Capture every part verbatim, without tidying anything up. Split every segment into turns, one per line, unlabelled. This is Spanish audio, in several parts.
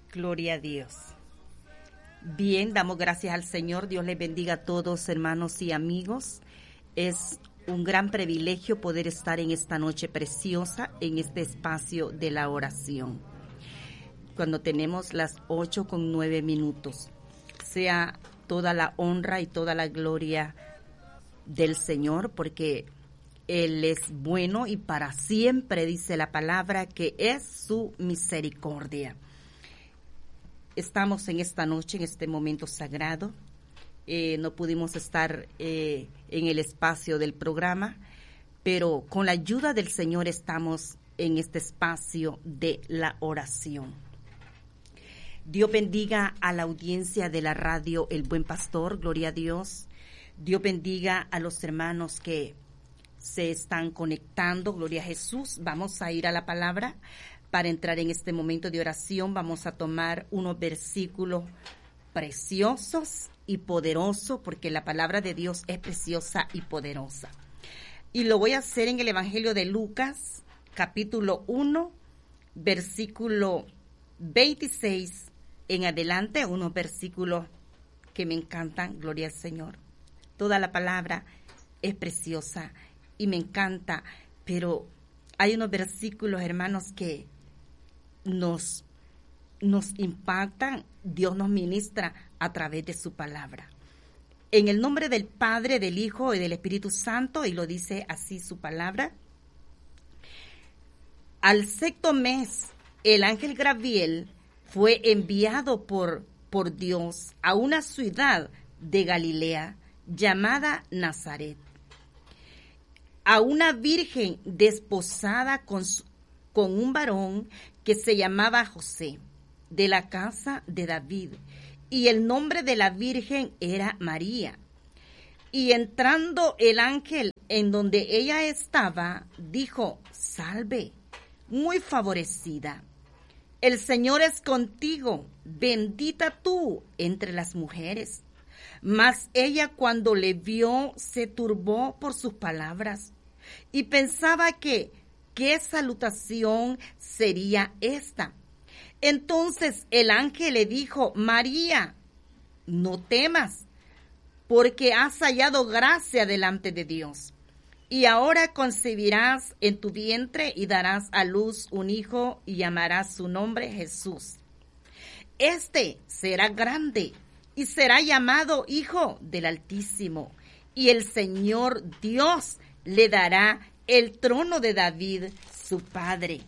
Gloria a Dios. Bien, damos gracias al Señor. Dios les bendiga a todos, hermanos y amigos. Es un gran privilegio poder estar en esta noche preciosa, en este espacio de la oración. Cuando tenemos las ocho con nueve minutos, sea toda la honra y toda la gloria del Señor, porque Él es bueno y para siempre, dice la palabra, que es su misericordia. Estamos en esta noche, en este momento sagrado. Eh, no pudimos estar eh, en el espacio del programa, pero con la ayuda del Señor estamos en este espacio de la oración. Dios bendiga a la audiencia de la radio El Buen Pastor, gloria a Dios. Dios bendiga a los hermanos que se están conectando, gloria a Jesús. Vamos a ir a la palabra. Para entrar en este momento de oración, vamos a tomar unos versículos preciosos y poderosos, porque la palabra de Dios es preciosa y poderosa. Y lo voy a hacer en el Evangelio de Lucas, capítulo uno, versículo veintiséis en adelante, unos versículos que me encantan, gloria al Señor. Toda la palabra es preciosa y me encanta, pero hay unos versículos, hermanos, que nos, nos impactan. Dios nos ministra a través de su palabra. En el nombre del Padre, del Hijo y del Espíritu Santo, y lo dice así su palabra. Al sexto mes, el ángel Gabriel fue enviado por, por Dios a una ciudad de Galilea llamada Nazaret, a una virgen desposada con, con un varón que se llamaba José, de la casa de David, y el nombre de la virgen era María. Y entrando el ángel en donde ella estaba, dijo: salve, muy favorecida, el Señor es contigo, bendita tú entre las mujeres. Mas ella, cuando le vio, se turbó por sus palabras y pensaba que qué salutación sería esta. Entonces el ángel le dijo: María, no temas, porque has hallado gracia delante de Dios. Y ahora concebirás en tu vientre y darás a luz un hijo y llamarás su nombre Jesús. Este será grande y será llamado Hijo del Altísimo, y el Señor Dios le dará el trono de David, su padre,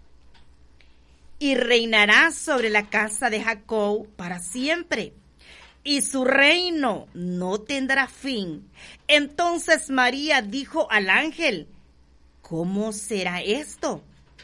y reinará sobre la casa de Jacob para siempre, y su reino no tendrá fin. Entonces María dijo al ángel: ¿cómo será esto?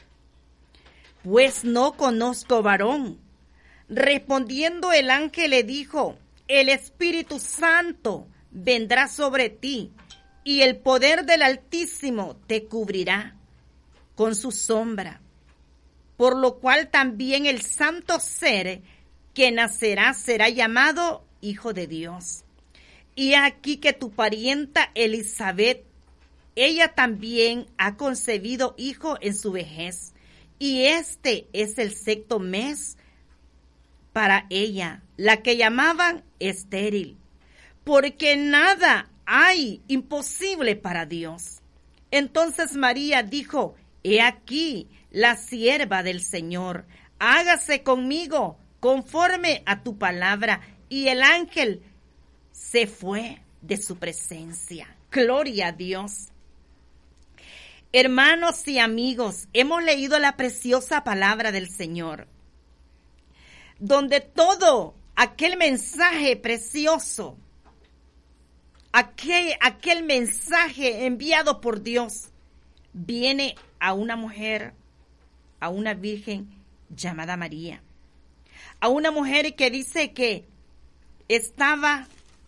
Pues no conozco varón. Respondiendo el ángel le dijo: el Espíritu Santo vendrá sobre ti, y el poder del Altísimo te cubrirá con su sombra. Por lo cual también el santo ser que nacerá será llamado Hijo de Dios. Y aquí que tu parienta Elizabeth, ella también ha concebido hijo en su vejez, y este es el sexto mes para ella, la que llamaban estéril, porque nada hay imposible para Dios. Entonces María dijo: he aquí la sierva del Señor, hágase conmigo conforme a tu palabra. Y el ángel se fue de su presencia. Gloria a Dios. Hermanos y amigos, hemos leído la preciosa palabra del Señor, donde todo aquel mensaje precioso, aquel, aquel mensaje enviado por Dios, viene a una mujer, a una virgen llamada María, a una mujer que dice que estaba,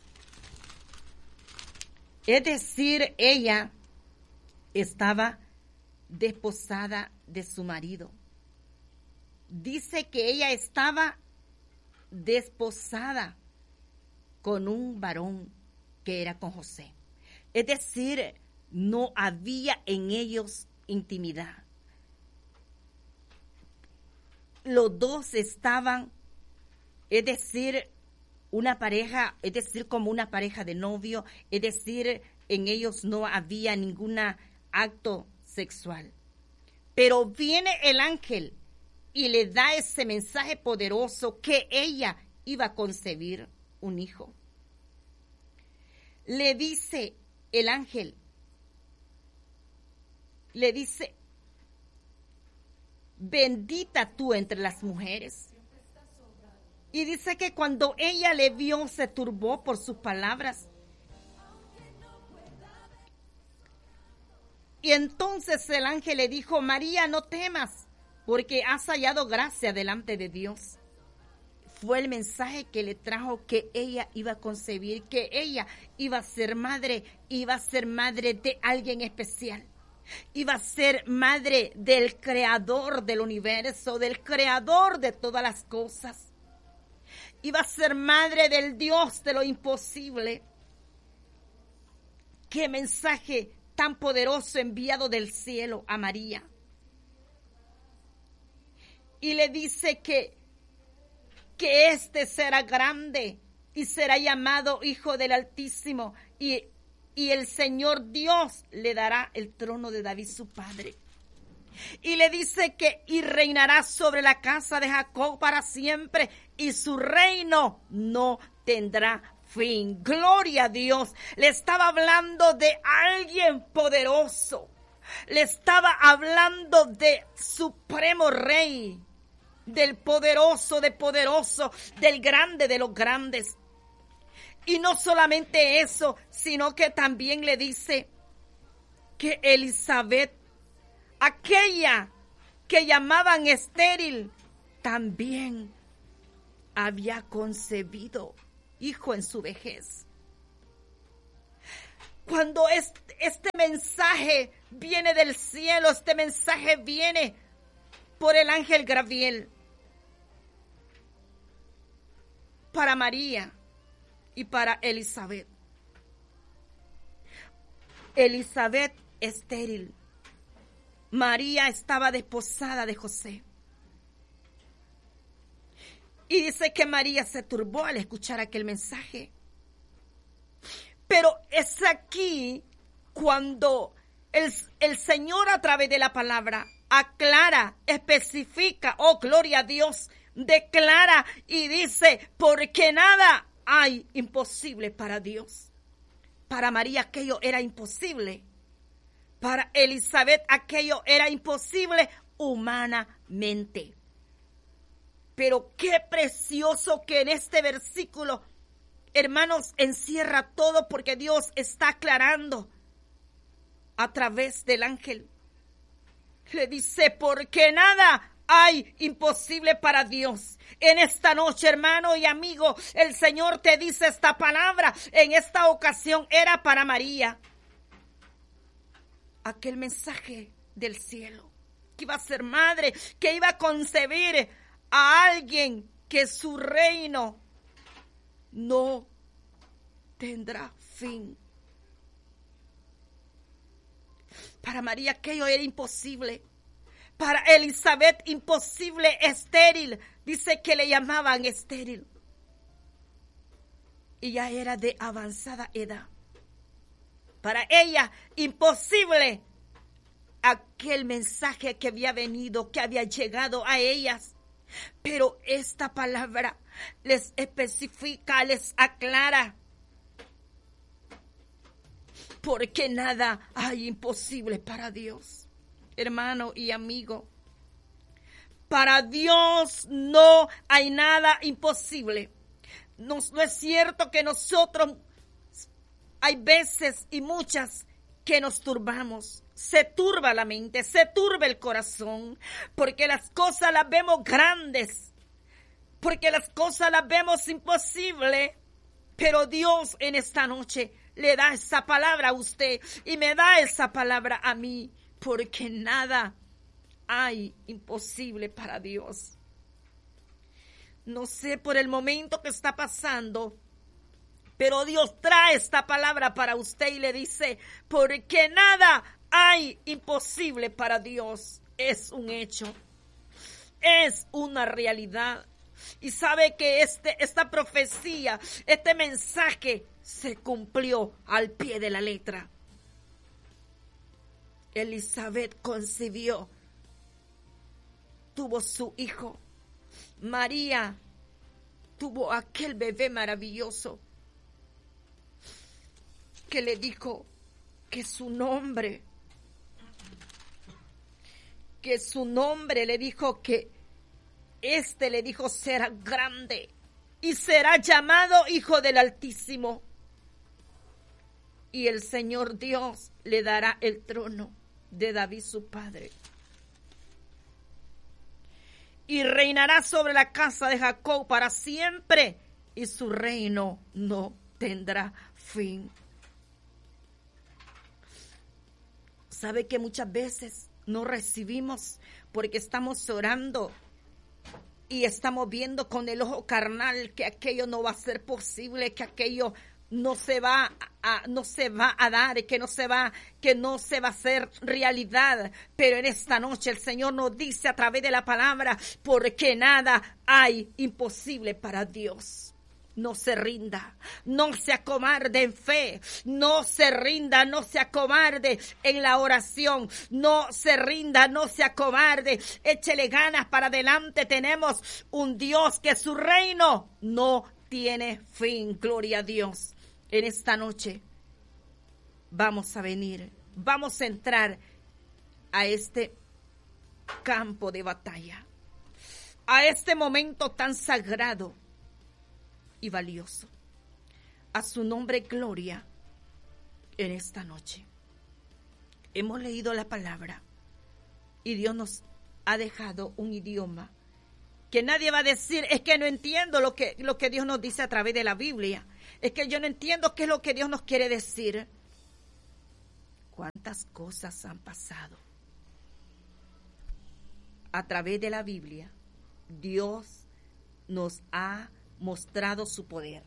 es decir, ella estaba desposada de su marido. Dice que ella estaba desposada con un varón que era con José. Es decir, no había en ellos intimidad. Los dos estaban es decir, una pareja, es decir, como una pareja de novio, es decir, en ellos no había ningún acto sexual. Pero viene el ángel y le da ese mensaje poderoso que ella iba a concebir un hijo. Le dice el ángel, le dice, bendita tú entre las mujeres. Y dice que cuando ella le vio, se turbó por sus palabras. Y entonces el ángel le dijo, María, no temas, porque has hallado gracia delante de Dios. Fue el mensaje que le trajo que ella iba a concebir, que ella iba a ser madre, iba a ser madre de alguien especial. Iba a ser madre del creador del universo, del creador de todas las cosas. Iba a ser madre del Dios de lo imposible. Qué mensaje tan poderoso enviado del cielo a María. Y le dice que, que este será grande y será llamado Hijo del Altísimo, y, y el Señor Dios le dará el trono de David su padre. Y le dice que y reinará sobre la casa de Jacob para siempre, y su reino no tendrá fin. Gloria a Dios. Le estaba hablando de alguien poderoso. Le estaba hablando de supremo rey, del poderoso de poderoso, del grande de los grandes. Y no solamente eso, sino que también le dice que Elizabeth, aquella que llamaban estéril, también había concebido hijo en su vejez. Cuando este, este mensaje viene del cielo, este mensaje viene por el ángel Gabriel para María y para Elizabeth. Elizabeth estéril. María estaba desposada de José. Y dice que María se turbó al escuchar aquel mensaje. Pero es aquí cuando el, el Señor a través de la palabra aclara, especifica, oh gloria a Dios, declara y dice, porque nada hay imposible para Dios. Para María aquello era imposible. Para Elizabeth aquello era imposible humanamente. Pero qué precioso que en este versículo, hermanos, encierra todo, porque Dios está aclarando a través del ángel. Le dice, porque nada hay imposible para Dios. En esta noche, hermano y amigo, el Señor te dice esta palabra. En esta ocasión era para María. Aquel mensaje del cielo, que iba a ser madre, que iba a concebir a alguien que su reino no tendrá fin. Para María aquello era imposible. Para Elizabeth imposible, estéril. Dice que le llamaban estéril. Y ya era de avanzada edad. Para ella imposible aquel mensaje que había venido, que había llegado a ellas. Pero esta palabra les especifica, les aclara. Porque nada hay imposible para Dios, hermano y amigo. Para Dios no hay nada imposible. No, no es cierto que nosotros hay veces y muchas que nos turbamos. Se turba la mente, se turba el corazón, porque las cosas las vemos grandes, porque las cosas las vemos imposibles. Pero Dios en esta noche le da esa palabra a usted y me da esa palabra a mí, porque nada hay imposible para Dios. No sé por el momento que está pasando, pero Dios trae esta palabra para usted y le dice, porque nada hay imposible para Dios. Es un hecho, es una realidad. Y sabe que este, esta profecía, este mensaje se cumplió al pie de la letra. Elizabeth concibió, tuvo su hijo. María tuvo aquel bebé maravilloso que le dijo que su nombre, que su nombre le dijo que este le dijo será grande y será llamado Hijo del Altísimo. Y el Señor Dios le dará el trono de David su padre. Y reinará sobre la casa de Jacob para siempre, y su reino no tendrá fin. ¿Sabe que muchas veces no recibimos porque estamos orando y estamos viendo con el ojo carnal que aquello no va a ser posible, que aquello no se va a, no se va a dar, que no se va, que no se va a hacer realidad? Pero en esta noche el Señor nos dice a través de la palabra, porque nada hay imposible para Dios. No se rinda, no se acobarde en fe, no se rinda, no se acobarde en la oración, no se rinda, no se acobarde, échele ganas para adelante. Tenemos un Dios que su reino no tiene fin, gloria a Dios. En esta noche vamos a venir, vamos a entrar a este campo de batalla, a este momento tan sagrado y valioso. A su nombre gloria en esta noche. Hemos leído la palabra y Dios nos ha dejado un idioma que nadie va a decir, es que no entiendo lo que, lo que Dios nos dice a través de la Biblia. Es que yo no entiendo qué es lo que Dios nos quiere decir. ¿Cuántas cosas han pasado? A través de la Biblia, Dios nos ha mostrado su poder.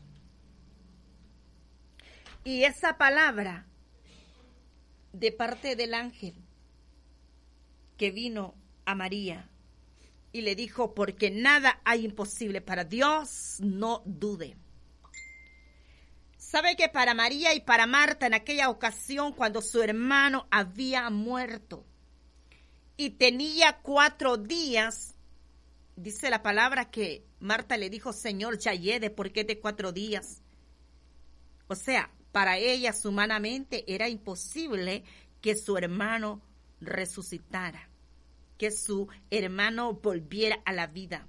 Y esa palabra de parte del ángel que vino a María y le dijo, porque nada hay imposible para Dios, no dude. ¿Sabe que para María y para Marta en aquella ocasión cuando su hermano había muerto y tenía cuatro días, dice la palabra que Marta le dijo, Señor, ya lleve, ¿por qué de cuatro días? O sea, para ellas humanamente era imposible que su hermano resucitara, que su hermano volviera a la vida.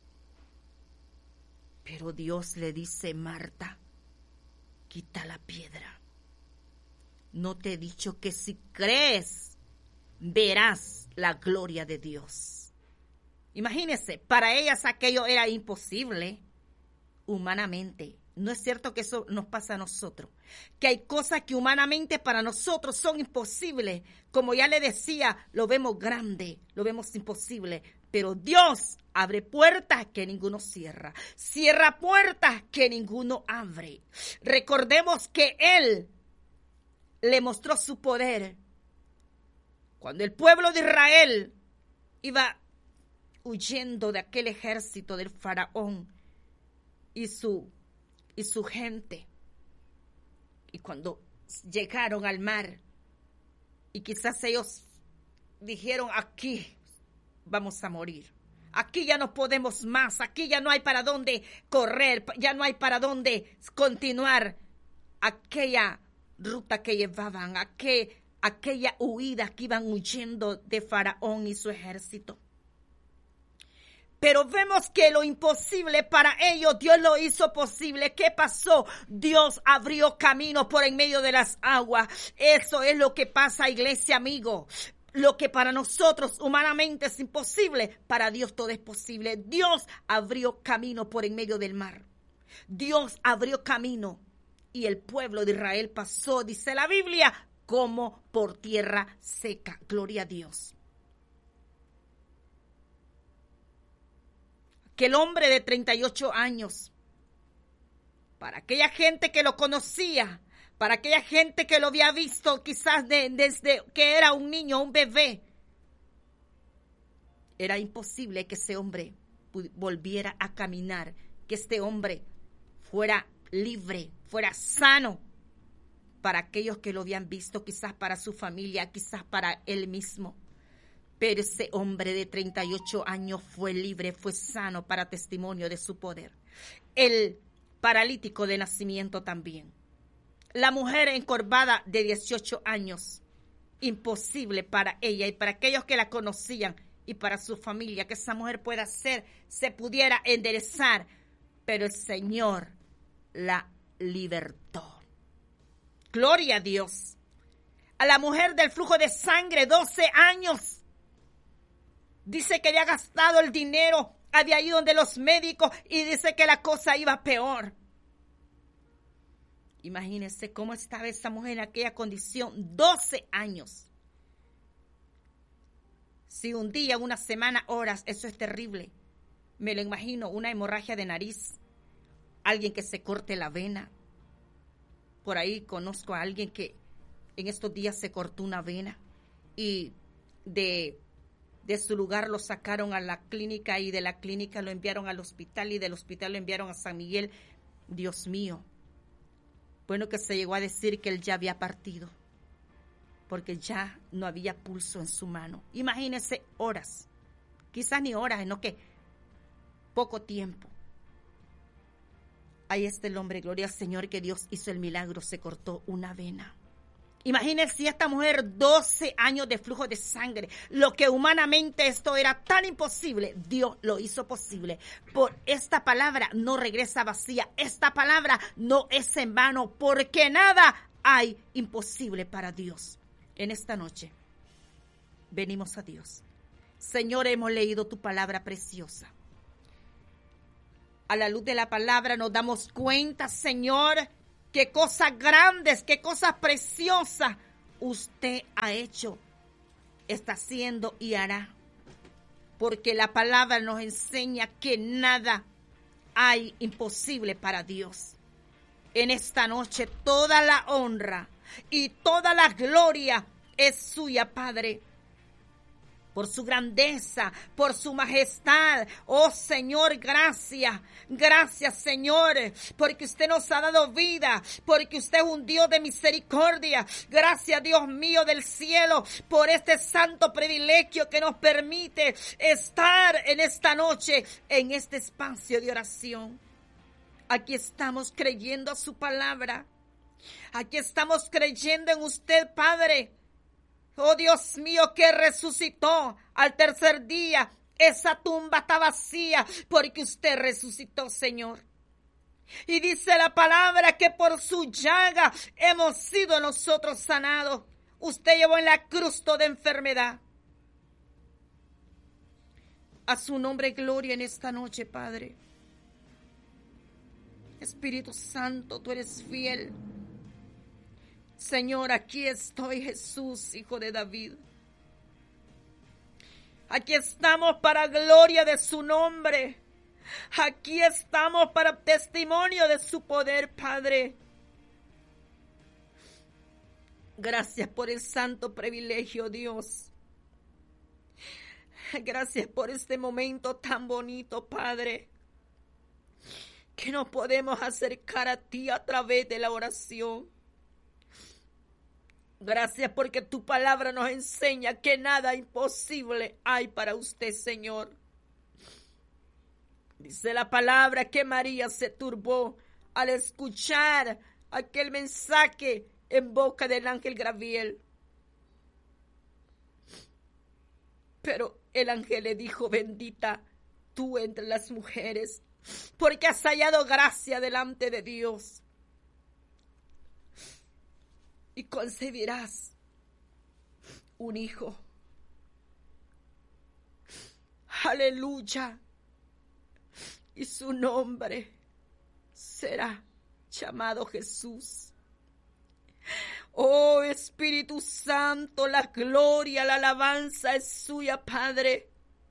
Pero Dios le dice, Marta, quita la piedra. ¿No te he dicho que si crees, verás la gloria de Dios? Imagínense, para ellas aquello era imposible humanamente. ¿No es cierto que eso nos pasa a nosotros? Que hay cosas que humanamente para nosotros son imposibles. Como ya le decía, lo vemos grande, lo vemos imposible. Pero Dios abre puertas que ninguno cierra. Cierra puertas que ninguno abre. Recordemos que Él le mostró su poder cuando el pueblo de Israel iba huyendo de aquel ejército del faraón y su, y su gente. Y cuando llegaron al mar, y quizás ellos dijeron, aquí vamos a morir. Aquí ya no podemos más, aquí ya no hay para dónde correr, ya no hay para dónde continuar aquella ruta que llevaban, aquel, aquella huida que iban huyendo de Faraón y su ejército. Pero vemos que lo imposible para ellos, Dios lo hizo posible. ¿Qué pasó? Dios abrió camino por en medio de las aguas. Eso es lo que pasa, iglesia, amigo. Lo que para nosotros humanamente es imposible, para Dios todo es posible. Dios abrió camino por en medio del mar. Dios abrió camino y el pueblo de Israel pasó, dice la Biblia, como por tierra seca. Gloria a Dios. Que el hombre de treinta y ocho años, para aquella gente que lo conocía, para aquella gente que lo había visto quizás de, desde que era un niño, un bebé, era imposible que ese hombre volviera a caminar, que este hombre fuera libre, fuera sano para aquellos que lo habían visto, quizás para su familia, quizás para él mismo. Pero ese hombre de treinta y ocho años fue libre, fue sano para testimonio de su poder. El paralítico de nacimiento también. La mujer encorvada de dieciocho años, imposible para ella y para aquellos que la conocían y para su familia, que esa mujer pueda ser, se pudiera enderezar, pero el Señor la libertó. Gloria a Dios. A la mujer del flujo de sangre, doce años. Dice que había gastado el dinero, había ido donde los médicos y dice que la cosa iba peor. Imagínense cómo estaba esa mujer en aquella condición, doce años. Si un día, una semana, horas, eso es terrible. Me lo imagino, una hemorragia de nariz, alguien que se corte la vena. Por ahí conozco a alguien que en estos días se cortó una vena y de, de su lugar lo sacaron a la clínica y de la clínica lo enviaron al hospital y del hospital lo enviaron a San Miguel. Dios mío. Bueno, que se llegó a decir que él ya había partido porque ya no había pulso en su mano. Imagínense horas, quizás ni horas, sino que poco tiempo. Ahí está el hombre, gloria al Señor, que Dios hizo el milagro, se cortó una vena. Imagínense si esta mujer, doce años de flujo de sangre, lo que humanamente esto era tan imposible, Dios lo hizo posible. Por esta palabra no regresa vacía, esta palabra no es en vano, porque nada hay imposible para Dios. En esta noche, venimos a Dios. Señor, hemos leído tu palabra preciosa. A la luz de la palabra nos damos cuenta, Señor, qué cosas grandes, qué cosas preciosas usted ha hecho, está haciendo y hará. Porque la palabra nos enseña que nada hay imposible para Dios. En esta noche toda la honra y toda la gloria es suya, Padre. Por su grandeza, por su majestad. Oh Señor, gracias. Gracias, Señor, porque usted nos ha dado vida, porque usted es un Dios de misericordia. Gracias, Dios mío del cielo, por este santo privilegio que nos permite estar en esta noche, en este espacio de oración. Aquí estamos creyendo a su palabra. Aquí estamos creyendo en usted, Padre. Oh Dios mío, que resucitó al tercer día. Esa tumba está vacía porque usted resucitó, Señor. Y dice la palabra que por su llaga hemos sido nosotros sanados. Usted llevó en la cruz toda enfermedad. A su nombre gloria en esta noche, Padre. Espíritu Santo, tú eres fiel. Señor, aquí estoy, Jesús, Hijo de David. Aquí estamos para gloria de su nombre. Aquí estamos para testimonio de su poder, Padre. Gracias por el santo privilegio, Dios. Gracias por este momento tan bonito, Padre, que nos podemos acercar a ti a través de la oración. Gracias porque tu palabra nos enseña que nada imposible hay para usted, Señor. Dice la palabra que María se turbó al escuchar aquel mensaje en boca del ángel Gabriel. Pero el ángel le dijo: bendita tú entre las mujeres, porque has hallado gracia delante de Dios. Y concebirás un hijo. Aleluya. Y su nombre será llamado Jesús. Oh Espíritu Santo, la gloria, la alabanza es suya, Padre.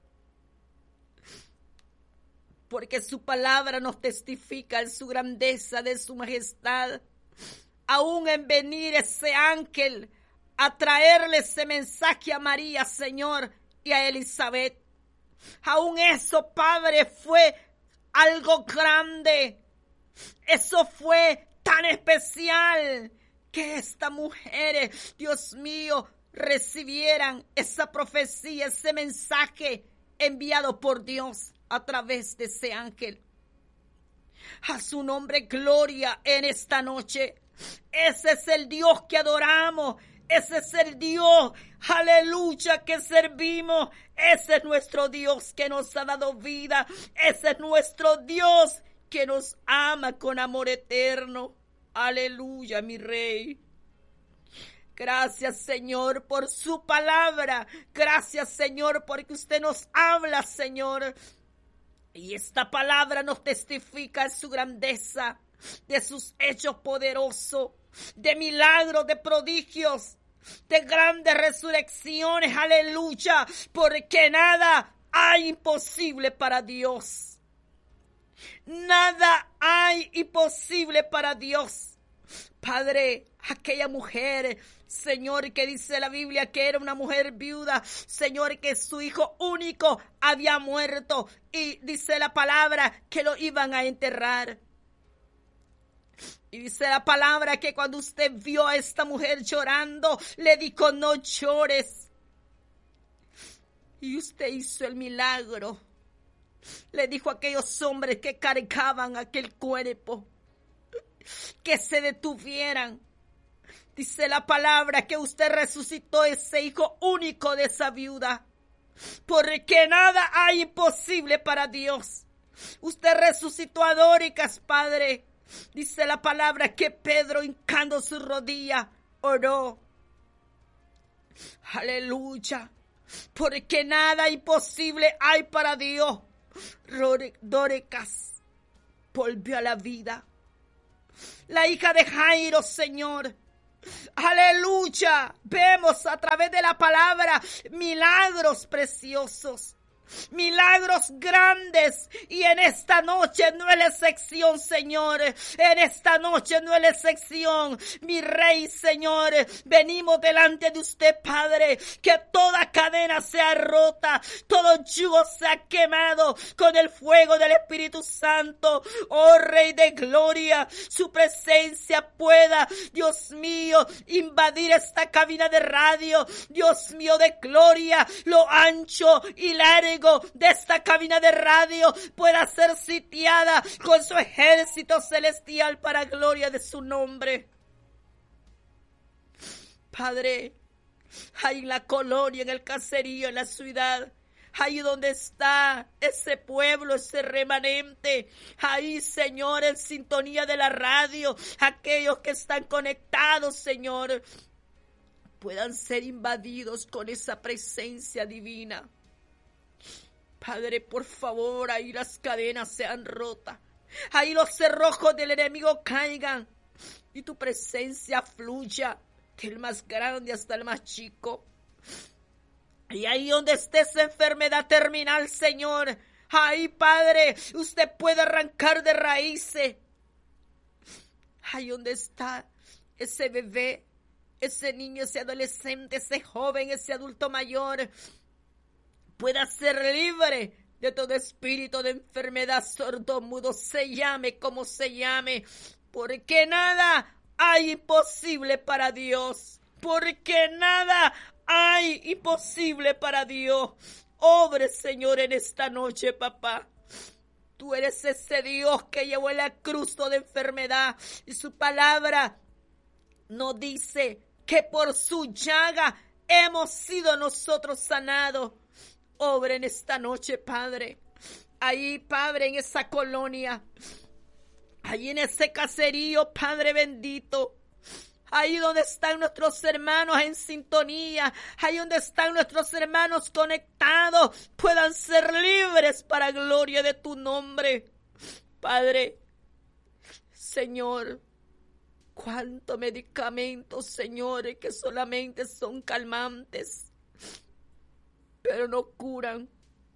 Porque su palabra nos testifica en su grandeza, de su majestad. Aún en venir ese ángel a traerle ese mensaje a María, Señor, y a Elizabeth. Aún eso, Padre, fue algo grande. Eso fue tan especial que estas mujeres, Dios mío, recibieran esa profecía, ese mensaje enviado por Dios a través de ese ángel. A su nombre gloria en esta noche. Ese es el Dios que adoramos. Ese es el Dios, aleluya, que servimos. Ese es nuestro Dios que nos ha dado vida. Ese es nuestro Dios que nos ama con amor eterno. Aleluya, mi Rey. Gracias, Señor, por su palabra. Gracias, Señor, porque usted nos habla, Señor. Y esta palabra nos testifica de su grandeza, de sus hechos poderosos, de milagros, de prodigios, de grandes resurrecciones. Aleluya, porque nada hay imposible para Dios. Nada hay imposible para Dios. Padre, aquella mujer, Señor, que dice la Biblia que era una mujer viuda, Señor, que su hijo único había muerto y dice la palabra que lo iban a enterrar. Y dice la palabra que cuando usted vio a esta mujer llorando, le dijo: no llores. Y usted hizo el milagro. Le dijo a aquellos hombres que cargaban aquel cuerpo que se detuvieran. Dice la palabra que usted resucitó ese hijo único de esa viuda, porque nada hay imposible para Dios. Usted resucitó a Dóricas, Padre. Dice la palabra que Pedro, hincando su rodilla, oró. Aleluya, porque nada imposible hay para Dios. Dóricas volvió a la vida. La hija de Jairo, Señor. Aleluya. Vemos a través de la palabra milagros preciosos. Milagros grandes, y en esta noche no es la excepción, Señor. En esta noche no es la excepción, mi Rey, Señor. Venimos delante de usted, Padre, que toda cadena sea rota, todo yugo sea quemado con el fuego del Espíritu Santo. Oh Rey de gloria, su presencia pueda, Dios mío, invadir esta cabina de radio. Dios mío de gloria, lo ancho y largo de esta cabina de radio pueda ser sitiada con su ejército celestial para gloria de su nombre. Padre, ahí en la colonia, en el caserío, en la ciudad, ahí donde está ese pueblo, ese remanente, ahí, Señor, en sintonía de la radio, aquellos que están conectados, Señor, puedan ser invadidos con esa presencia divina. Padre, por favor, ahí las cadenas sean rotas, ahí los cerrojos del enemigo caigan y tu presencia fluya del más grande hasta el más chico. Y ahí donde esté esa enfermedad terminal, Señor, ahí, Padre, usted puede arrancar de raíces. Ahí donde está ese bebé, ese niño, ese adolescente, ese joven, ese adulto mayor, pueda ser libre de todo espíritu de enfermedad, sordo, mudo, se llame como se llame, porque nada hay imposible para Dios, porque nada hay imposible para Dios. Obre, Señor, en esta noche, papá. Tú eres ese Dios que llevó en la cruz toda enfermedad, y su palabra nos dice que por su llaga hemos sido nosotros sanados. Obra en esta noche, Padre. Ahí, Padre, en esa colonia, ahí en ese caserío, Padre bendito. Ahí donde están nuestros hermanos en sintonía, ahí donde están nuestros hermanos conectados, puedan ser libres para gloria de tu nombre. Padre, Señor, cuántos medicamentos, señores, que solamente son calmantes, pero no curan.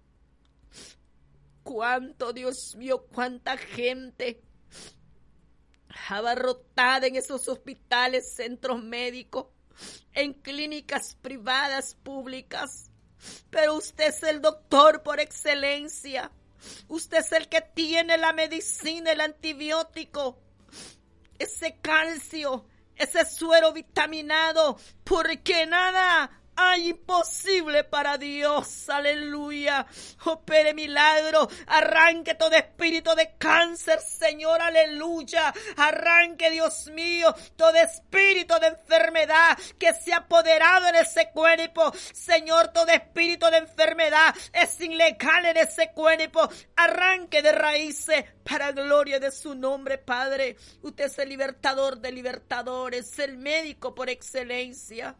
Cuánto, Dios mío, cuánta gente abarrotada en esos hospitales, centros médicos, en clínicas privadas, públicas, pero usted es el doctor por excelencia. Usted es el que tiene la medicina, el antibiótico, ese calcio, ese suero vitaminado, porque nada hay imposible para Dios. Aleluya. Opere milagro. Arranque todo espíritu de cáncer, Señor. Aleluya. Arranque, Dios mío, todo espíritu de enfermedad que se ha apoderado en ese cuerpo. Señor, todo espíritu de enfermedad es ilegal en ese cuerpo. Arranque de raíces para gloria de su nombre, Padre. Usted es el libertador de libertadores, el médico por excelencia.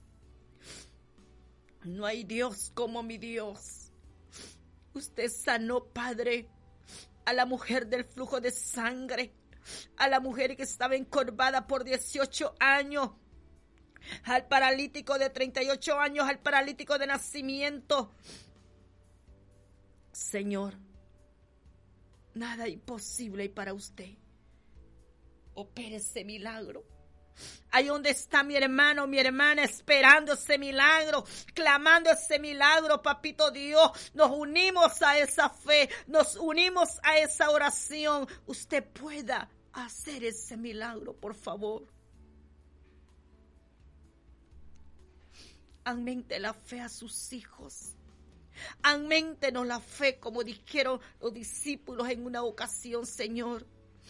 No hay Dios como mi Dios. Usted sanó, Padre, a la mujer del flujo de sangre, a la mujer que estaba encorvada por dieciocho años, al paralítico de treinta y ocho años, al paralítico de nacimiento. Señor, nada imposible hay para usted. Opere ese milagro. Ahí donde está mi hermano, mi hermana, esperando ese milagro, clamando ese milagro, papito Dios, nos unimos a esa fe, nos unimos a esa oración. Usted pueda hacer ese milagro, por favor. Aumente la fe a sus hijos. Auméntenos la fe, como dijeron los discípulos en una ocasión, Señor.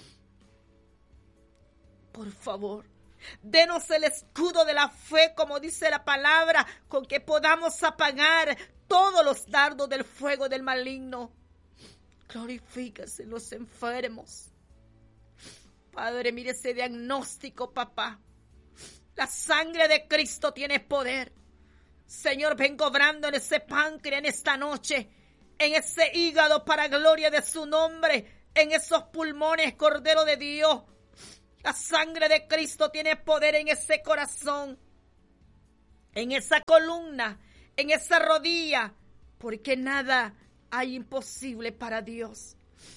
Por favor. Denos el escudo de la fe, como dice la palabra, con que podamos apagar todos los dardos del fuego del maligno. Glorifíquese en los enfermos. Padre, mire ese diagnóstico, papá. La sangre de Cristo tiene poder. Señor, vengo obrando en ese páncreas en esta noche, en ese hígado para gloria de su nombre, en esos pulmones, Cordero de Dios. La sangre de Cristo tiene poder en ese corazón, en esa columna, en esa rodilla, porque nada hay imposible para Dios.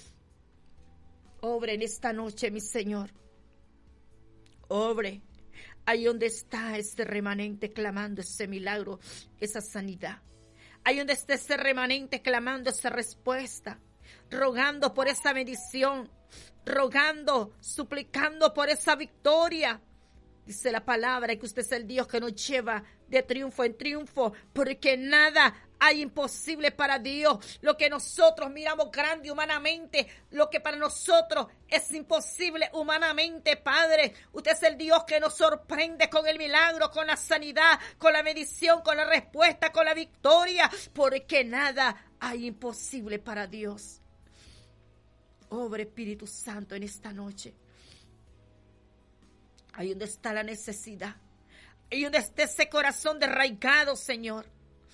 Obre en esta noche, mi Señor. Obre ahí donde está ese remanente clamando ese milagro, esa sanidad. Ahí donde está ese remanente clamando esa respuesta, rogando por esa bendición, rogando, suplicando por esa victoria. Dice la palabra que usted es el Dios que nos lleva de triunfo en triunfo, porque nada hay imposible para Dios. Lo que nosotros miramos grande humanamente, lo que para nosotros es imposible humanamente, Padre. Usted es el Dios que nos sorprende con el milagro, con la sanidad, con la bendición, con la respuesta, con la victoria, porque nada hay imposible para Dios. Obre, Espíritu Santo, en esta noche. Ahí donde está la necesidad. Ahí donde está ese corazón derraigado, Señor.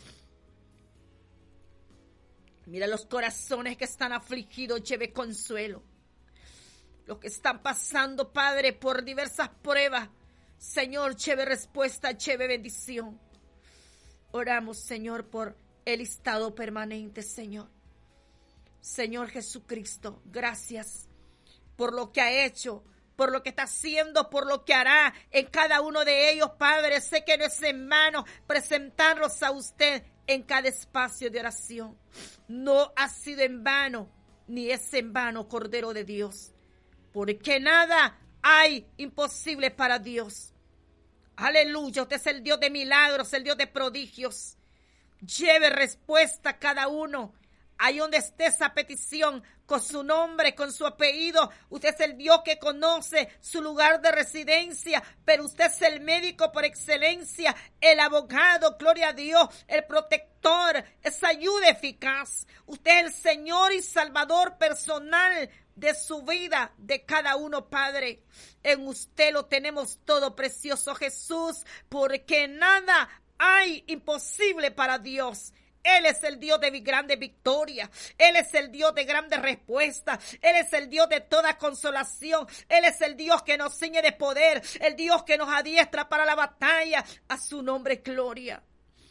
Mira los corazones que están afligidos, lleve consuelo. Los que están pasando, Padre, por diversas pruebas. Señor, lleve respuesta, lleve bendición. Oramos, Señor, por el estado permanente, Señor. Señor Jesucristo, gracias por lo que ha hecho, por lo que está haciendo, por lo que hará en cada uno de ellos, Padre. Sé que no es en vano presentarlos a usted en cada espacio de oración. No ha sido en vano, ni es en vano, Cordero de Dios, porque nada hay imposible para Dios. Aleluya, usted es el Dios de milagros, el Dios de prodigios. Lleve respuesta a cada uno. Ahí donde esté esa petición, con su nombre, con su apellido. Usted es el Dios que conoce su lugar de residencia, pero usted es el médico por excelencia, el abogado, gloria a Dios, el protector, esa ayuda eficaz. Usted es el Señor y Salvador personal de su vida, de cada uno, Padre. En usted lo tenemos todo, precioso Jesús, porque nada hay imposible para Dios. Él es el Dios de grande victoria. Él es el Dios de grande respuesta. Él es el Dios de toda consolación. Él es el Dios que nos ciñe de poder. El Dios que nos adiestra para la batalla. A su nombre, gloria.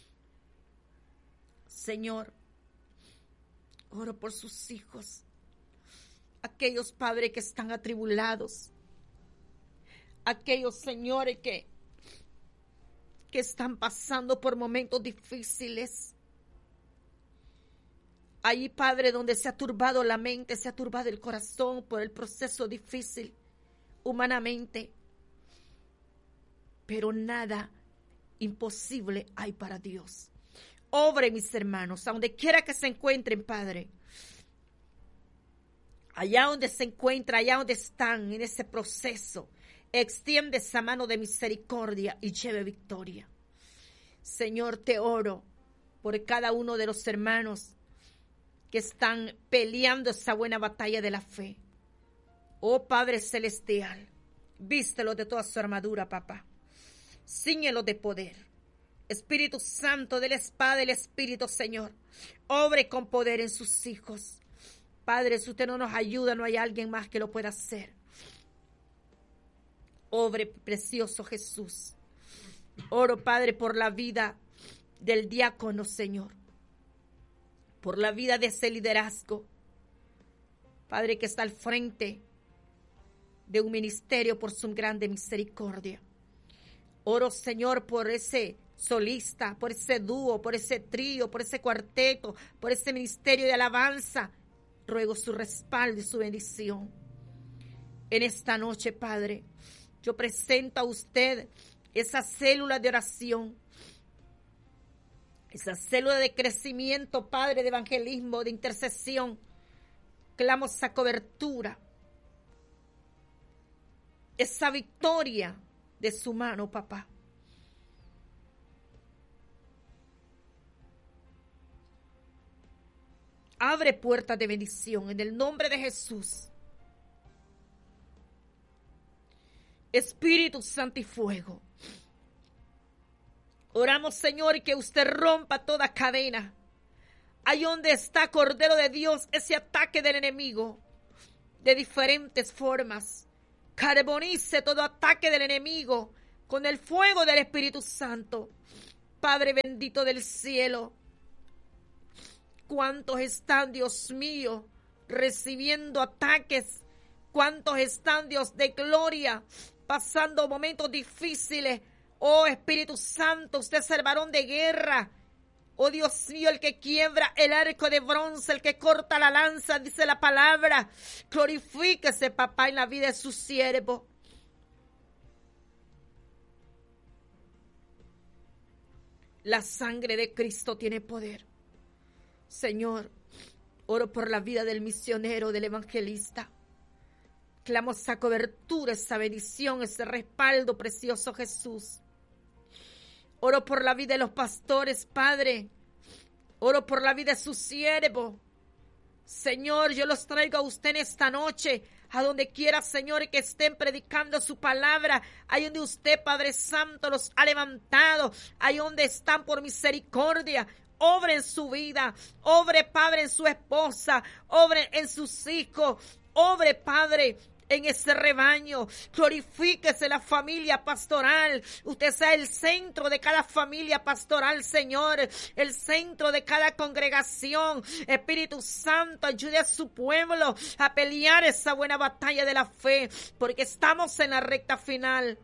Señor, oro por sus hijos. Aquellos padres que están atribulados. Aquellos señores que, que están pasando por momentos difíciles. Allí, Padre, donde se ha turbado la mente, se ha turbado el corazón por el proceso difícil humanamente. Pero nada imposible hay para Dios. Obre, mis hermanos, a donde quiera que se encuentren, Padre. Allá donde se encuentra, allá donde están en ese proceso, extiende esa mano de misericordia y lleve victoria. Señor, te oro por cada uno de los hermanos que están peleando esa buena batalla de la fe. Oh Padre Celestial, vístelo de toda su armadura, papá. Cíñelo de poder. Espíritu Santo, de la espada del Espíritu, Señor, obre con poder en sus hijos. Padre, si usted no nos ayuda, no hay alguien más que lo pueda hacer. Obre, precioso Jesús. Oro, Padre, por la vida del diácono, Señor. Por la vida de ese liderazgo. Padre, que está al frente de un ministerio por su grande misericordia. Oro, Señor, por ese solista, por ese dúo, por ese trío, por ese cuarteto, por ese ministerio de alabanza. Ruego su respaldo y su bendición. En esta noche, Padre, yo presento a usted esa célula de oración, esa célula de crecimiento, Padre, de evangelismo, de intercesión. Clamo esa cobertura, esa victoria de su mano, papá. Abre puertas de bendición en el nombre de Jesús. Espíritu Santo y fuego. Oramos, Señor, que usted rompa toda cadena. Ahí donde está, Cordero de Dios, ese ataque del enemigo de diferentes formas. Carbonice todo ataque del enemigo con el fuego del Espíritu Santo. Padre bendito del cielo, ¿cuántos están, Dios mío, recibiendo ataques? ¿Cuántos están, Dios de gloria, pasando momentos difíciles? Oh Espíritu Santo, usted es el varón de guerra. Oh Dios mío, el que quiebra el arco de bronce, el que corta la lanza, dice la palabra. Glorifíquese, papá, en la vida de su siervo. La sangre de Cristo tiene poder. Señor, oro por la vida del misionero, del evangelista. Clamo esa cobertura, esa bendición, ese respaldo, precioso Jesús. Oro por la vida de los pastores, Padre. Oro por la vida de su siervo. Señor, yo los traigo a usted en esta noche, a donde quiera, Señor, que estén predicando su palabra, ahí donde usted, Padre Santo, los ha levantado, ahí donde están por misericordia. Obre en su vida, obre, Padre, en su esposa, obre en sus hijos, obre, Padre, en ese rebaño. Glorifíquese la familia pastoral. Usted sea el centro de cada familia pastoral, Señor, el centro de cada congregación. Espíritu Santo, ayude a su pueblo a pelear esa buena batalla de la fe, porque estamos en la recta final.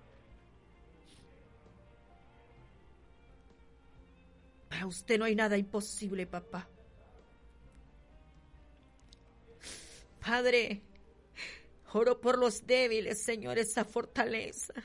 Para usted no hay nada imposible, papá. Padre, oro por los débiles, Señor, esa fortaleza.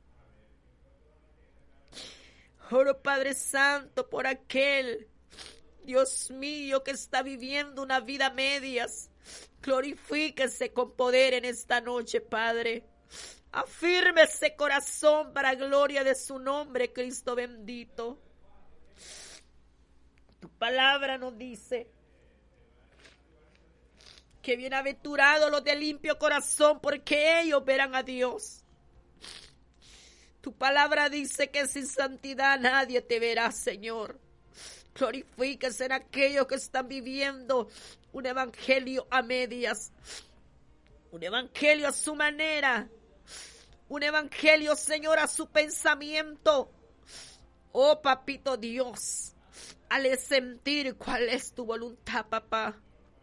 Oro, Padre Santo, por aquel, Dios mío, que está viviendo una vida a medias. Glorifíquese con poder en esta noche, Padre. Afirme ese corazón para gloria de su nombre, Cristo bendito. Tu palabra nos dice que bienaventurados los de limpio corazón, porque ellos verán a Dios. Tu palabra dice que sin santidad nadie te verá, Señor. Glorifíquese en aquellos que están viviendo un evangelio a medias, un evangelio a su manera, un evangelio, Señor, a su pensamiento. Oh, papito Dios, al sentir cuál es tu voluntad, papá.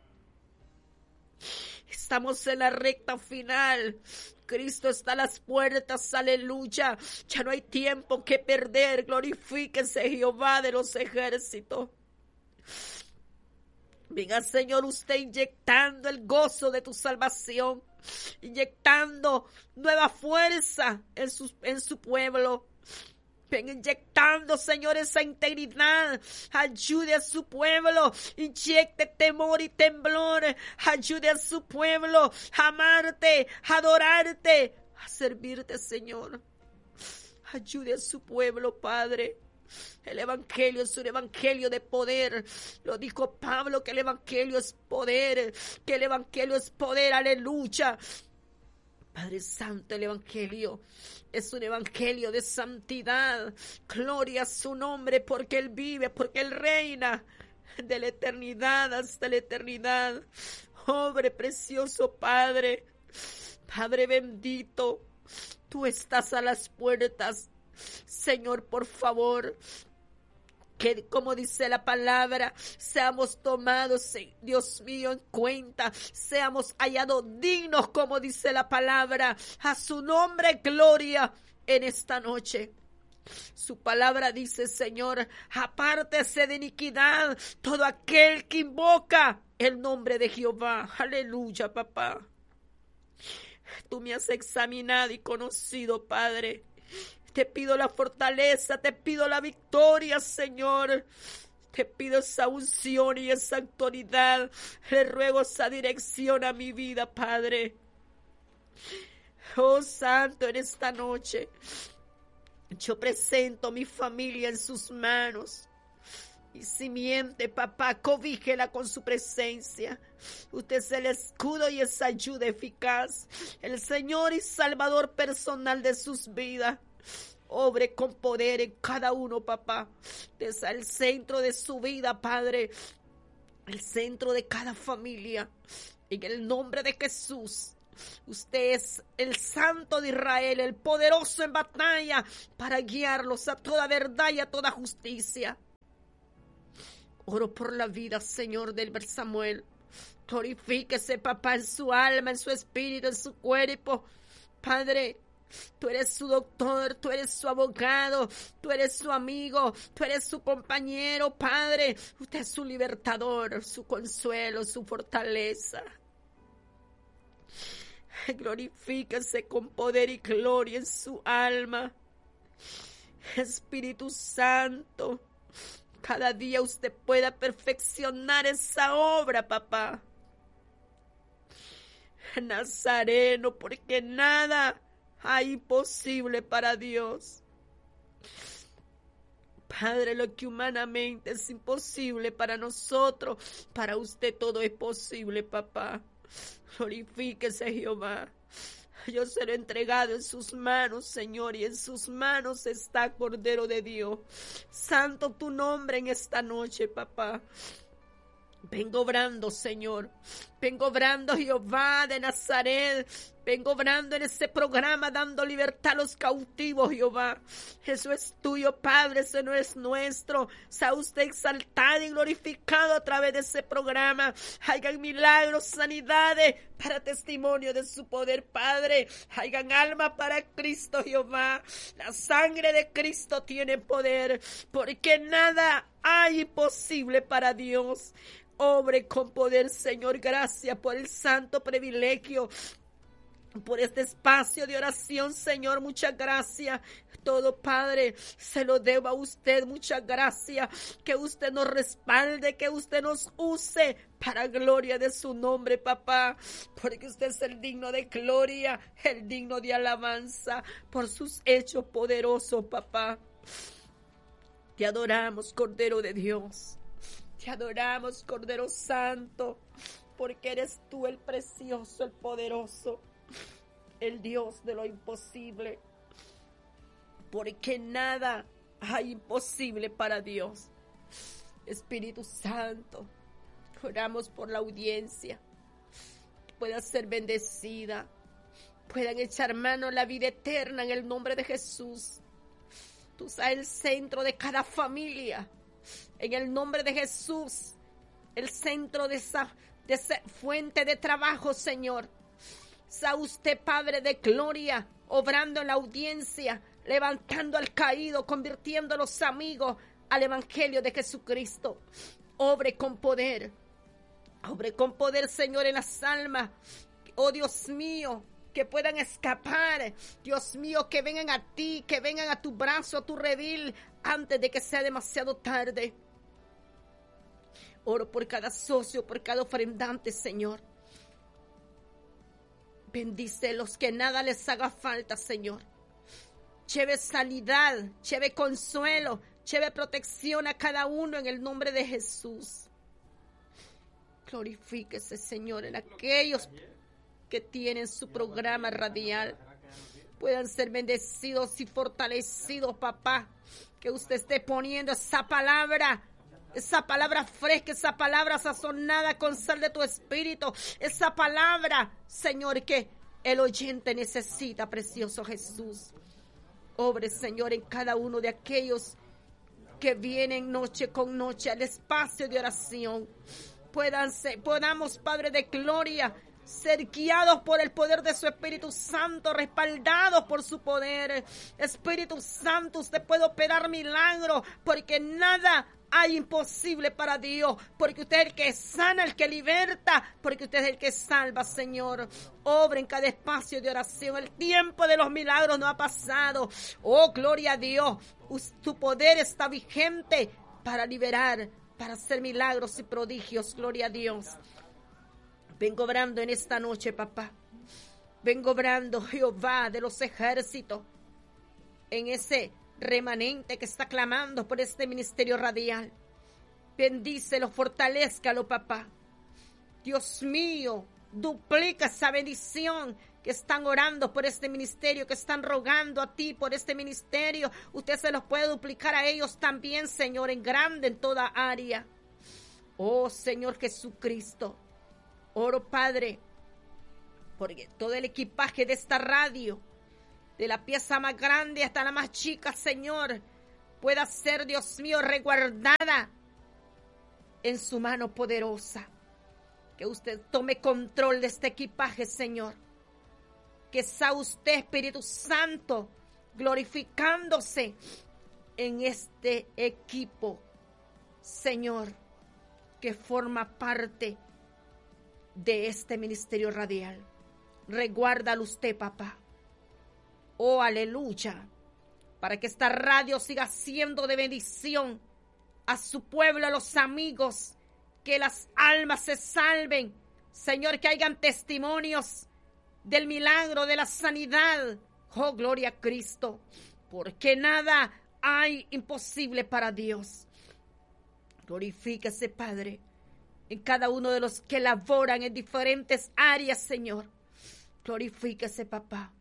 Estamos en la recta final. Cristo está a las puertas, aleluya. Ya no hay tiempo que perder. Glorifíquese Jehová de los ejércitos.
Venga, Señor, usted inyectando el gozo de tu salvación, inyectando nueva fuerza en su, en su pueblo. Venga inyectando, Señor, esa integridad. Ayude a su pueblo. Inyecte temor y temblor. Ayude a su pueblo a amarte, a adorarte, a servirte, Señor. Ayude a su pueblo, Padre. El evangelio es un evangelio de poder. Lo dijo Pablo, que el evangelio es poder, que el evangelio es poder, aleluya. Padre Santo, el evangelio es un evangelio de santidad. Gloria a su nombre, porque Él vive, porque Él reina de la eternidad hasta la eternidad. Pobre precioso Padre, Padre bendito, tú estás a las puertas. Señor, por favor, que como dice la palabra, seamos tomados, Dios mío, en cuenta, seamos hallados dignos, como dice la palabra, a su nombre gloria en esta noche. Su palabra dice, Señor, apártese de iniquidad todo aquel que invoca el nombre de Jehová. Aleluya, papá. Tú me has examinado y conocido, Padre. Te pido la fortaleza, te pido la victoria, Señor. Te pido esa unción y esa autoridad. Le ruego esa dirección a mi vida, Padre. Oh, Santo, en esta noche yo presento mi familia en sus manos. Y simiente, papá, cobíjela con su presencia. Usted es el escudo y esa ayuda eficaz. El Señor y Salvador personal de sus vidas. Obre con poder en cada uno, papá. Desde el centro de su vida, Padre. El centro de cada familia. En el nombre de Jesús. Usted es el Santo de Israel, el poderoso en batalla, para guiarlos a toda verdad y a toda justicia. Oro por la vida, Señor, del Samuel. Glorifíquese, papá, en su alma, en su espíritu, en su cuerpo. Padre, tú eres su doctor, tú eres su abogado, tú eres su amigo, tú eres su compañero, Padre. Usted es su libertador, su consuelo, su fortaleza. Glorifíquese con poder y gloria en su alma. Espíritu Santo, cada día usted pueda perfeccionar esa obra, papá. Nazareno, porque nada hay imposible para Dios. Padre, lo que humanamente es imposible para nosotros, para usted todo es posible, papá. Glorifíquese, Jehová. Yo seré entregado en sus manos, Señor, y en sus manos está Cordero de Dios. Santo tu nombre en esta noche, papá. Vengo obrando, Señor. Vengo obrando, Jehová de Nazaret. Vengo obrando en ese programa, dando libertad a los cautivos, Jehová. Eso es tuyo, Padre, eso no es nuestro. Sea usted exaltado y glorificado a través de ese programa. Hagan milagros, sanidades, para testimonio de su poder, Padre. Hagan alma para Cristo, Jehová. La sangre de Cristo tiene poder, porque nada hay imposible para Dios. Obre con poder, Señor. Gracias por el santo privilegio, por este espacio de oración, Señor. Muchas gracias. Todo, Padre, se lo debo a usted. Muchas gracias. Que usted nos respalde, que usted nos use para gloria de su nombre, papá. Porque usted es el digno de gloria, el digno de alabanza por sus hechos poderosos, papá. Te adoramos, Cordero de Dios. Te adoramos, Cordero Santo, porque eres tú el precioso, el poderoso, el Dios de lo imposible. Porque nada hay imposible para Dios. Espíritu Santo, oramos por la audiencia, que pueda ser bendecida, puedan echar mano a la vida eterna en el nombre de Jesús. Tú seas el centro de cada familia. En el nombre de Jesús, el centro de esa, de esa fuente de trabajo, Señor. Sea usted, Padre de gloria, obrando en la audiencia, levantando al caído, convirtiendo a los amigos al Evangelio de Jesucristo. Obre con poder, Obre con poder, Señor, en las almas. Oh Dios mío, que puedan escapar. Dios mío, que vengan a ti, que vengan a tu brazo, a tu redil, antes de que sea demasiado tarde. Oro por cada socio, por cada ofrendante, Señor. Bendícelos, que nada les haga falta, Señor. Lleve sanidad, lleve consuelo, lleve protección a cada uno en el nombre de Jesús. Glorifíquese, Señor, en aquellos que tienen su programa radial. Puedan ser bendecidos y fortalecidos, papá. Que usted esté poniendo esa palabra, esa palabra fresca, esa palabra sazonada con sal de tu espíritu. Esa palabra, Señor, que el oyente necesita, precioso Jesús. Obre, Señor, en cada uno de aquellos que vienen noche con noche al espacio de oración. Puedan ser, podamos, Padre de gloria, ser guiados por el poder de su Espíritu Santo, respaldados por su poder. Espíritu Santo, usted puede operar milagros, porque nada hay imposible para Dios, porque usted es el que sana, el que liberta, porque usted es el que salva, Señor. Obra en cada espacio de oración. El tiempo de los milagros no ha pasado. Oh, gloria a Dios. Tu poder está vigente para liberar, para hacer milagros y prodigios. Gloria a Dios. Vengo obrando en esta noche, papá. Vengo obrando, Jehová de los ejércitos, en ese remanente que está clamando por este ministerio radial. Bendícelo, fortalézcalo, papá. Dios mío, duplica esa bendición que están orando por este ministerio, que están rogando a ti por este ministerio. Usted se los puede duplicar a ellos también, Señor, en grande en toda área. Oh, Señor Jesucristo, oro, Padre, porque todo el equipaje de esta radio, de la pieza más grande hasta la más chica, Señor, pueda ser, Dios mío, resguardada en su mano poderosa. Que usted tome control de este equipaje, Señor. Que sea usted, Espíritu Santo, glorificándose en este equipo, Señor, que forma parte de este ministerio radial. Reguárdalo usted, papá. Oh, aleluya, para que esta radio siga siendo de bendición a su pueblo, a los amigos, que las almas se salven, Señor, que hayan testimonios del milagro, de la sanidad. Oh, gloria a Cristo, porque nada hay imposible para Dios. Glorifíquese, Padre, en cada uno de los que laboran en diferentes áreas, Señor. Glorifíquese, papá.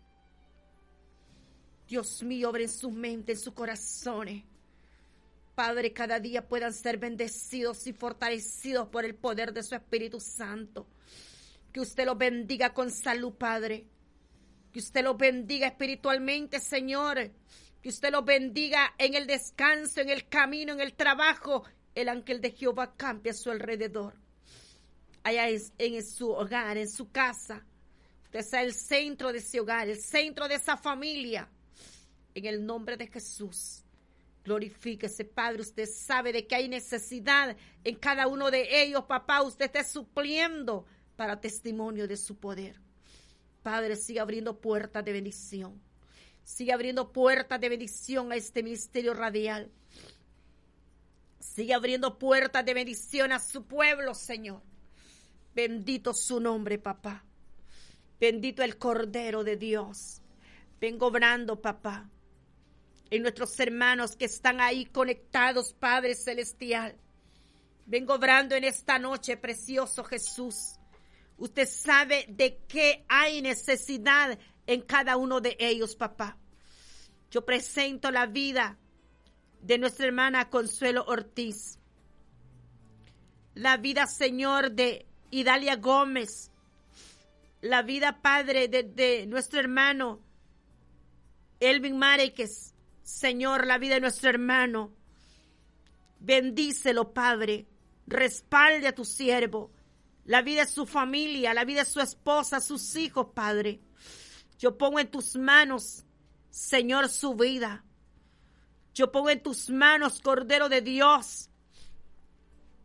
Dios mío, obre en su mente, en sus corazones. Padre, cada día puedan ser bendecidos y fortalecidos por el poder de su Espíritu Santo. Que usted los bendiga con salud, Padre. Que usted los bendiga espiritualmente, Señor. Que usted los bendiga en el descanso, en el camino, en el trabajo. El ángel de Jehová campe a su alrededor. Allá es, en su hogar, en su casa. Usted sea el centro de ese hogar, el centro de esa familia. En el nombre de Jesús, glorifíquese, Padre. Usted sabe de que hay necesidad en cada uno de ellos, papá. Usted está supliendo para testimonio de su poder. Padre, siga abriendo puertas de bendición. Sigue abriendo puertas de bendición a este ministerio radial. Sigue abriendo puertas de bendición a su pueblo, Señor. Bendito su nombre, papá. Bendito el Cordero de Dios. Vengo obrando, papá, en nuestros hermanos que están ahí conectados, Padre Celestial. Vengo obrando en esta noche, precioso Jesús. Usted sabe de qué hay necesidad en cada uno de ellos, papá. Yo presento la vida de nuestra hermana Consuelo Ortiz. La vida, Señor, de Idalia Gómez. La vida, Padre, de, de nuestro hermano Elvin Márquez. Señor, la vida de nuestro hermano. Bendícelo, Padre. Respalde a tu siervo. La vida de su familia, la vida de su esposa, sus hijos, Padre. Yo pongo en tus manos, Señor, su vida. Yo pongo en tus manos, Cordero de Dios,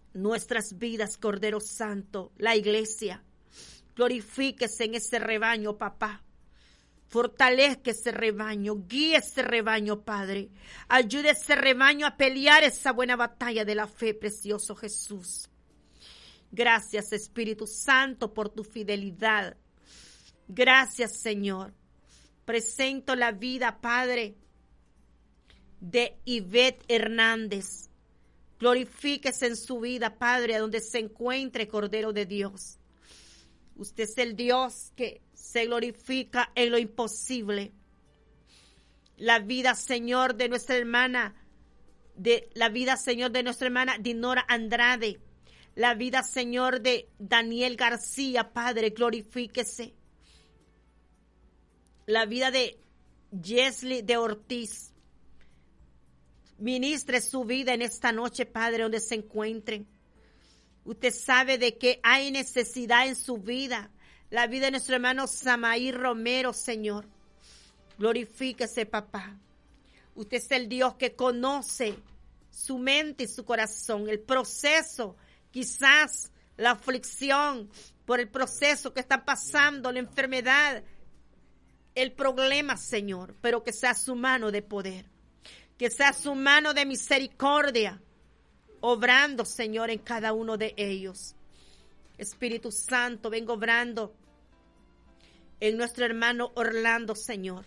nuestras vidas, Cordero Santo, la iglesia. Glorifíquese en ese rebaño, papá. Fortalezca ese rebaño, guíe ese rebaño, Padre. Ayude a ese rebaño a pelear esa buena batalla de la fe, precioso Jesús. Gracias, Espíritu Santo, por tu fidelidad. Gracias, Señor. Presento la vida, Padre, de Ivette Hernández. Glorifíquese en su vida, Padre, a donde se encuentre, Cordero de Dios. Usted es el Dios que se glorifica en lo imposible. La vida, Señor, de nuestra hermana, de la vida, Señor, de nuestra hermana Dinora Andrade. La vida, Señor, de Daniel García, Padre, glorifíquese. La vida de Jesly de Ortiz. Ministre su vida en esta noche, Padre, donde se encuentren. Usted sabe de que hay necesidad en su vida. La vida de nuestro hermano Samaí Romero, Señor. Glorifíquese, papá. Usted es el Dios que conoce su mente y su corazón, el proceso, quizás la aflicción por el proceso que está pasando, la enfermedad, el problema, Señor, pero que sea su mano de poder, que sea su mano de misericordia, obrando, Señor, en cada uno de ellos. Espíritu Santo, vengo obrando en nuestro hermano Orlando, Señor.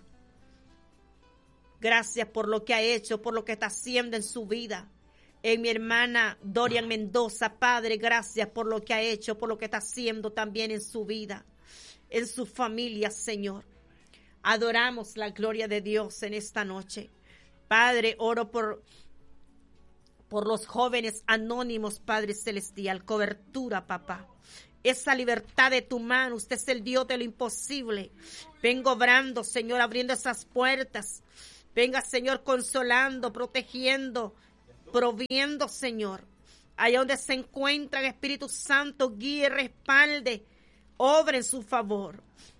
Gracias por lo que ha hecho, por lo que está haciendo en su vida. En mi hermana Dorian Mendoza, Padre, gracias por lo que ha hecho, por lo que está haciendo también en su vida, en su familia, Señor. Adoramos la gloria de Dios en esta noche. Padre, oro por, por los jóvenes anónimos, Padre Celestial, cobertura, papá. Esa libertad de tu mano, usted es el Dios de lo imposible. Vengo obrando, Señor, abriendo esas puertas. Venga, Señor, consolando, protegiendo, proviendo, Señor. Allá donde se encuentra el Espíritu Santo, guíe, respalde, obra en su favor.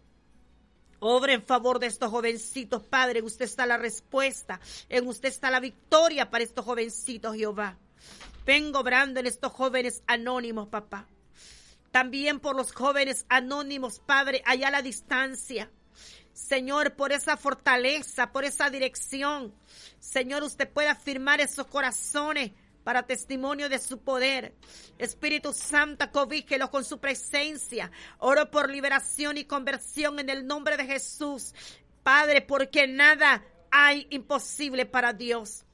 Obra en favor de estos jovencitos, Padre. En usted está la respuesta. En usted está la victoria para estos jovencitos, Jehová. Vengo obrando en estos jóvenes anónimos, papá. También por los jóvenes anónimos, Padre, allá a la distancia. Señor, por esa fortaleza, por esa dirección. Señor, usted puede afirmar esos corazones para testimonio de su poder. Espíritu Santo, cobíjelos con su presencia. Oro por liberación y conversión en el nombre de Jesús. Padre, porque nada hay imposible para Dios.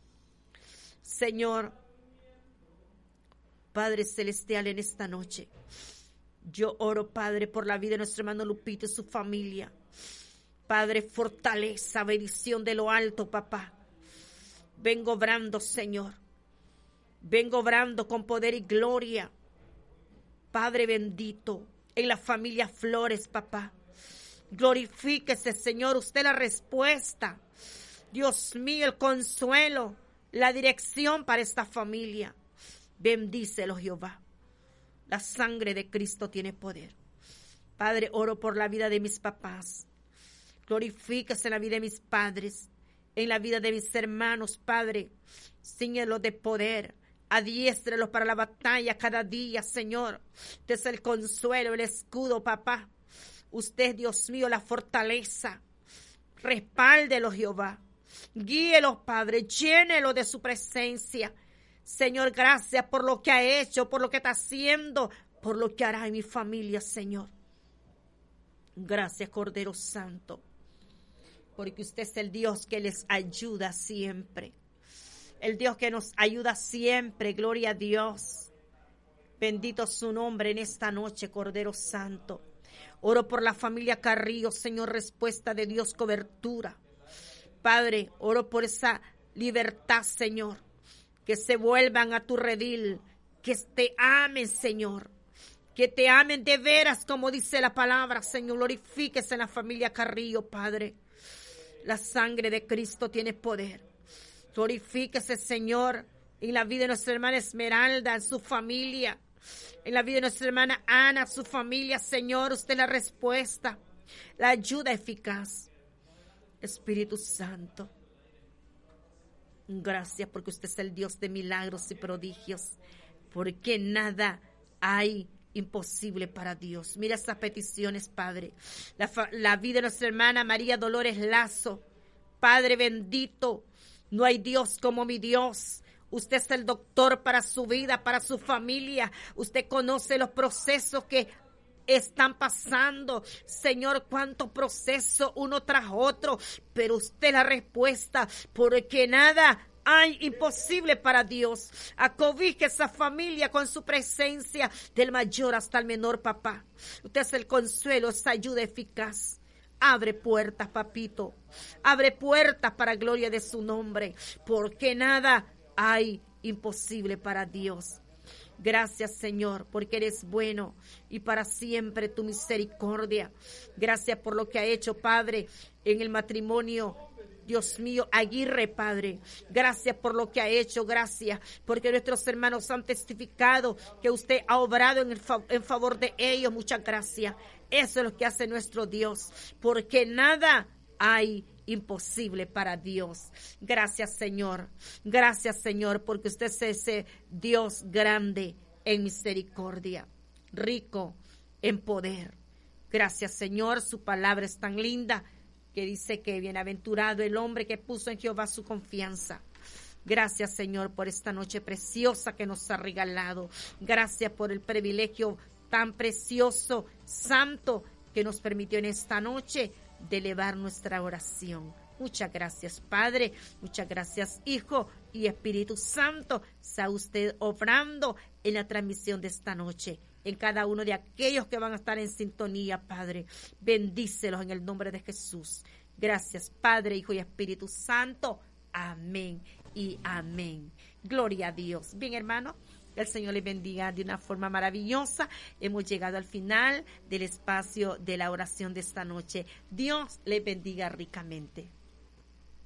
Señor, Padre Celestial, en esta noche, yo oro, Padre, por la vida de nuestro hermano Lupito y su familia. Padre, fortaleza, bendición de lo alto, papá. Vengo obrando, Señor. Vengo obrando con poder y gloria. Padre bendito, en la familia Flores, papá. Glorifíquese, Señor, usted la respuesta. Dios mío, el consuelo, la dirección para esta familia. Bendícelo, Jehová. La sangre de Cristo tiene poder. Padre, oro por la vida de mis papás. Glorifíquese en la vida de mis padres, en la vida de mis hermanos, Padre. Cíñelos de poder. Adiéstrelos para la batalla cada día, Señor. Usted es el consuelo, el escudo, papá. Usted, Dios mío, la fortaleza. Respáldelos, Jehová. Guíelos, Padre. Llénelos de su presencia. Señor, gracias por lo que ha hecho, por lo que está haciendo, por lo que hará en mi familia, Señor. Gracias, Cordero Santo, porque usted es el Dios que les ayuda siempre. El Dios que nos ayuda siempre, gloria a Dios. Bendito su nombre en esta noche, Cordero Santo. Oro por la familia Carrillo, Señor, respuesta de Dios, cobertura. Padre, oro por esa libertad, Señor. Que se vuelvan a tu redil, que te amen, Señor. Que te amen de veras, como dice la palabra, Señor. Glorifíquese en la familia Carrillo, Padre. La sangre de Cristo tiene poder. Glorifíquese, Señor, en la vida de nuestra hermana Esmeralda, en su familia. En la vida de nuestra hermana Ana, su familia, Señor. Usted es la respuesta, la ayuda eficaz. Espíritu Santo. Gracias porque usted es el Dios de milagros y prodigios.
porque nada hay imposible para Dios. Mira estas peticiones, Padre. La, la vida de nuestra hermana María Dolores Lazo. Padre bendito, no hay Dios como mi Dios. Usted es el doctor para su vida, para su familia. Usted conoce los procesos que están pasando. Señor, cuántos procesos uno tras otro. Pero usted la respuesta, porque nada hay imposible para Dios. Acobije esa familia con su presencia, del mayor hasta el menor, papá. Usted es el consuelo, esa ayuda eficaz. Abre puertas, papito. Abre puertas para gloria de su nombre, porque nada hay imposible para Dios. Gracias, Señor, porque eres bueno y para siempre tu misericordia. Gracias por lo que ha hecho, Padre, en el matrimonio, Dios mío, Aguirre, Padre. Gracias por lo que ha hecho, gracias, porque nuestros hermanos han testificado que usted ha obrado en, el fa- en favor de ellos. Muchas gracias. Eso es lo que hace nuestro Dios, porque nada hay imposible para Dios. Gracias, Señor. Gracias, Señor, porque usted es ese Dios grande en misericordia, rico en poder. Gracias, Señor. Su palabra es tan linda que dice que bienaventurado el hombre que puso en Jehová su confianza. Gracias, Señor, por esta noche preciosa que nos ha regalado. Gracias por el privilegio tan precioso, santo, que nos permitió en esta noche de elevar nuestra oración. Muchas gracias, Padre. Muchas gracias, Hijo y Espíritu Santo. Sea usted obrando en la transmisión de esta noche, en cada uno de aquellos que van a estar en sintonía, Padre. Bendícelos en el nombre de Jesús. Gracias, Padre, Hijo y Espíritu Santo. Amén y amén. Gloria a Dios. Bien, hermano, el Señor les bendiga de una forma maravillosa. Hemos llegado al final del espacio de la oración de esta noche. Dios les bendiga ricamente.